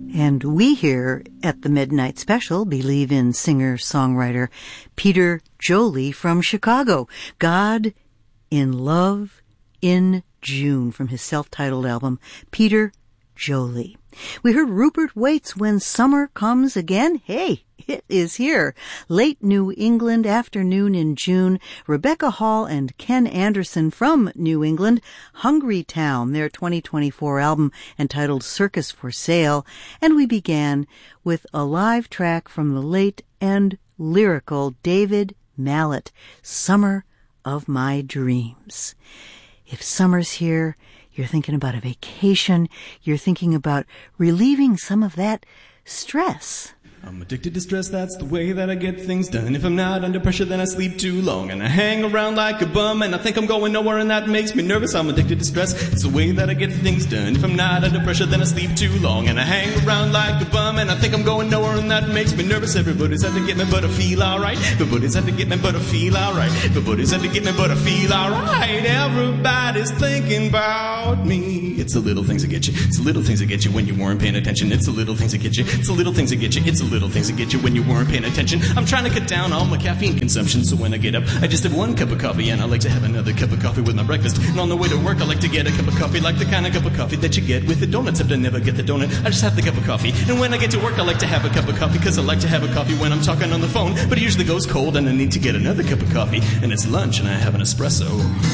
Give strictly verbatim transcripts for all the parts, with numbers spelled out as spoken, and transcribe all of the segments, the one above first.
And we here at the Midnight Special believe in singer-songwriter Peter Joley from Chicago. God in Love in June from his self-titled album, Peter Joley. We heard Rupert Waite's When Summer Comes Again. Hey, it is here. Late New England Afternoon in June. Rebecca Hall and Ken Anderson from New England. Hungry Town, their twenty twenty-four album entitled Circus for Sale. And we began with a live track from the late and lyrical David Mallet, Summer of My Dreams. If summer's here, you're thinking about a vacation. You're thinking about relieving some of that stress. I'm addicted to stress, that's the way that I get things done. If I'm not under pressure, then I sleep too long. And I hang around like a bum, and I think I'm going nowhere, and that makes me nervous. I'm addicted to stress, it's the way that I get things done. If I'm not under pressure, then I sleep too long. And I hang around like a bum, and I think I'm going nowhere, and that makes me nervous. Everybody's out to get me, but I feel alright. Everybody's out to get me, but I feel alright. Everybody's out to get me, but I feel alright. Everybody's thinking about me. It's the little things that get you. It's the little things that get you when you weren't paying attention. It's the little things that get you. It's the little things that get you. It's the little things that get you when you weren't paying attention. I'm trying to cut down all my caffeine consumption, so when I get up, I just have one cup of coffee, and I like to have another cup of coffee with my breakfast. And on the way to work, I like to get a cup of coffee, like the kind of cup of coffee that you get with the donut, except I never get the donut. I just have the cup of coffee. And when I get to work, I like to have a cup of coffee, because I like to have a coffee when I'm talking on the phone. But it usually goes cold, and I need to get another cup of coffee. And it's lunch, and I have an espresso.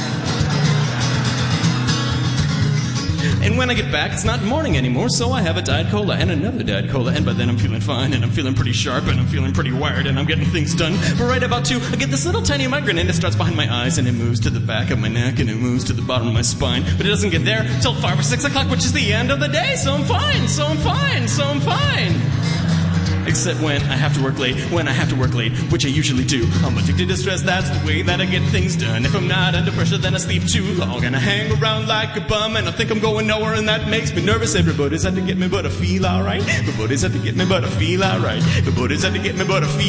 And when I get back, it's not morning anymore, so I have a Diet Cola and another Diet Cola. And by then I'm feeling fine, and I'm feeling pretty sharp, and I'm feeling pretty wired, and I'm getting things done. But right about two, I get this little tiny migraine, and it starts behind my eyes, and it moves to the back of my neck, and it moves to the bottom of my spine. But it doesn't get there till five or six o'clock, which is the end of the day. So I'm fine, so I'm fine, so I'm fine. Except when I have to work late, when I have to work late, which I usually do. I'm addicted to stress, that's the way that I get things done. If I'm not under pressure, then I sleep too long. And I hang around like a bum, and I think I'm going nowhere, and that makes me nervous. Everybody's out to get me, but I feel alright. Everybody's out to get me, but I feel alright. Everybody's out to get me, but I feel